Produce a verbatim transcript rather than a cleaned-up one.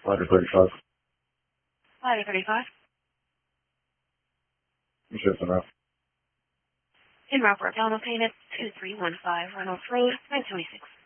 Ladder thirty-five. Ladder thirty-five. You should have enough. In route for a down payment two three one five Reynolds Road, nine twenty-six.